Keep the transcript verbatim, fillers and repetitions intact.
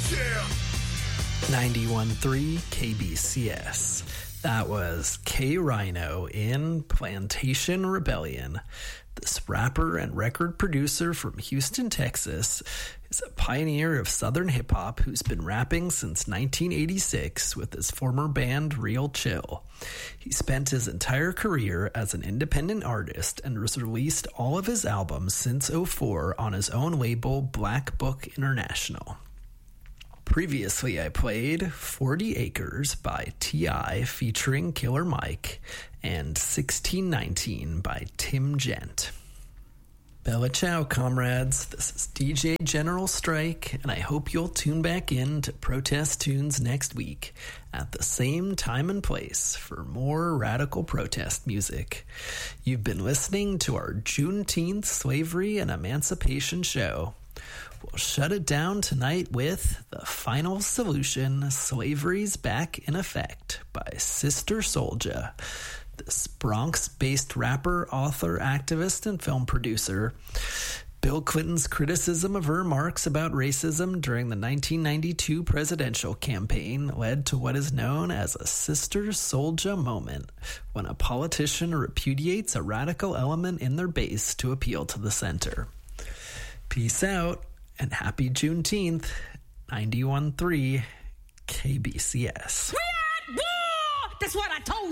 ninety-one point three K B C S. That was K Rhino in Plantation Rebellion. This rapper and record producer from Houston, Texas, is a pioneer of Southern hip-hop who's been rapping since nineteen eighty-six with his former band Real Chill. He spent his entire career as an independent artist and has released all of his albums since oh four on his own label Black Book International. Previously, I played forty acres by T I featuring Killer Mike and sixteen nineteen by Tim Gent. Bella ciao, comrades. This is D J General Strike, and I hope you'll tune back in to Protest Tunes next week at the same time and place for more radical protest music. You've been listening to our Juneteenth Slavery and Emancipation show. We'll shut it down tonight with The Final Solution, Slavery's Back in Effect by Sister Souljah. This Bronx-based rapper, author, activist, and film producer. Bill Clinton's criticism of her remarks about racism during the nineteen ninety-two presidential campaign led to what is known as a Sister Souljah moment, when a politician repudiates a radical element in their base to appeal to the center. Peace out. And happy Juneteenth, ninety-one point three K B C S. We are at war! That's what I told you.